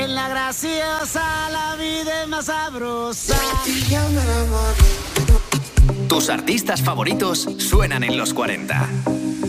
en la graciosa, la vida es más sabrosa. Tus artistas favoritos suenan en los 40.